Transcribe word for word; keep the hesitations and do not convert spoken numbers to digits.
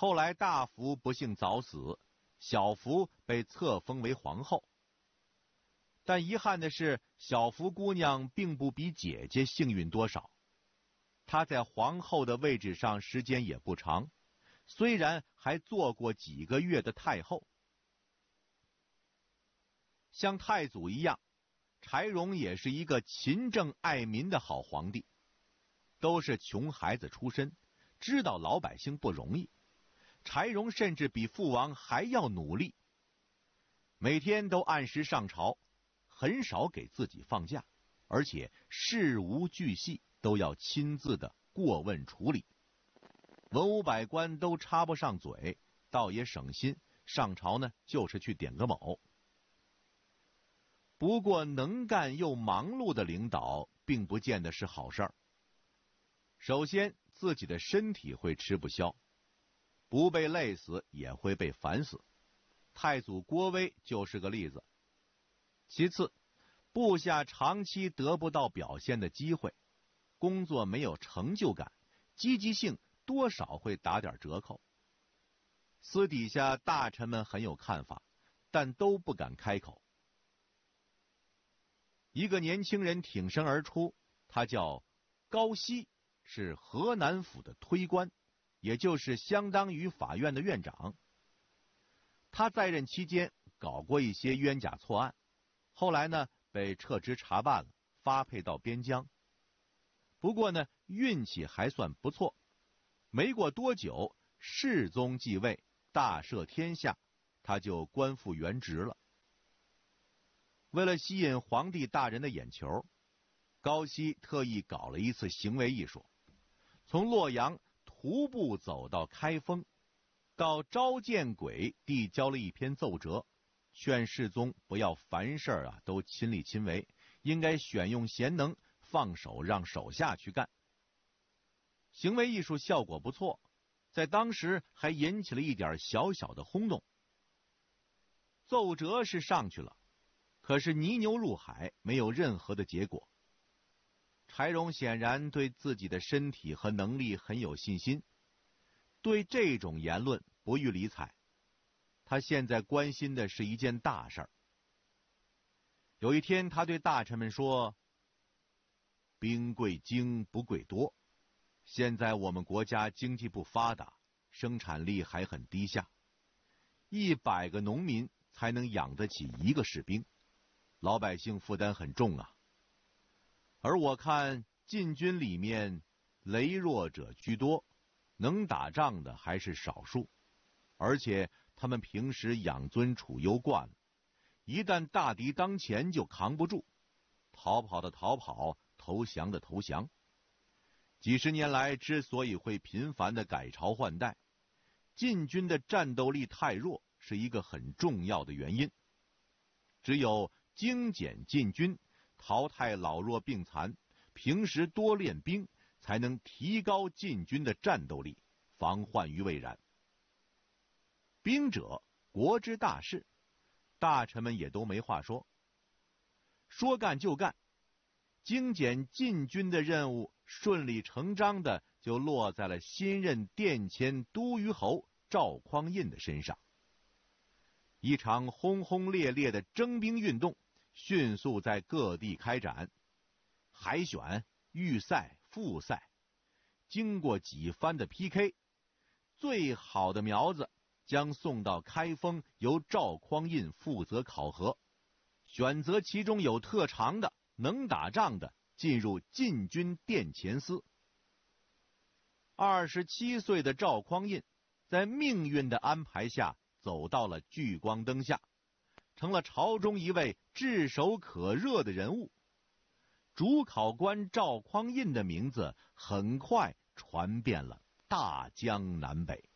后来大福不幸早死，小福被册封为皇后。但遗憾的是，小福姑娘并不比姐姐幸运多少。她在皇后的位置上时间也不长，虽然还做过几个月的太后。像太祖一样，柴荣也是一个勤政爱民的好皇帝。都是穷孩子出身，知道老百姓不容易。柴荣甚至比父王还要努力，每天都按时上朝，很少给自己放假，而且事无巨细都要亲自的过问处理。文武百官都插不上嘴，倒也省心，上朝呢就是去点个卯。不过能干又忙碌的领导并不见得是好事儿。首先自己的身体会吃不消，不被累死也会被烦死。太祖郭威就是个例子。其次，部下长期得不到表现的机会，工作没有成就感，积极性多少会打点折扣。私底下大臣们很有看法，但都不敢开口。一个年轻人挺身而出，他叫高希，是河南府的推官，也就是相当于法院的院长。他在任期间搞过一些冤假错案，后来呢被撤职查办了，发配到边疆。不过呢运气还算不错，没过多久世宗继位，大赦天下，他就官复原职了。为了吸引皇帝大人的眼球，高希特意搞了一次行为艺术，从洛阳徒步走到开封，到召见轨递交了一篇奏折，劝世宗不要凡事啊都亲力亲为，应该选用贤能，放手让手下去干。行为艺术效果不错，在当时还引起了一点小小的轰动。奏折是上去了，可是泥牛入海，没有任何的结果。柴荣显然对自己的身体和能力很有信心，对这种言论不予理睬。他现在关心的是一件大事儿。有一天他对大臣们说，兵贵精不贵多，现在我们国家经济不发达，生产力还很低下，一百个农民才能养得起一个士兵，老百姓负担很重啊。而我看禁军里面羸弱者居多，能打仗的还是少数，而且他们平时养尊处优惯了，一旦大敌当前就扛不住，逃跑的逃跑，投降的投降。几十年来之所以会频繁的改朝换代，禁军的战斗力太弱是一个很重要的原因。只有精简禁军，淘汰老弱病残，平时多练兵，才能提高禁军的战斗力，防患于未然。兵者，国之大事，大臣们也都没话说。说干就干，精简禁军的任务顺理成章的就落在了新任殿前都虞侯赵匡胤的身上。一场轰轰烈烈的征兵运动迅速在各地开展，海选、预赛、复赛，经过几番的 P K， 最好的苗子将送到开封，由赵匡胤负责考核，选择其中有特长的、能打仗的进入禁军殿前司。二十七岁的赵匡胤在命运的安排下走到了聚光灯下，成了朝中一位炙手可热的人物。主考官赵匡胤的名字很快传遍了大江南北。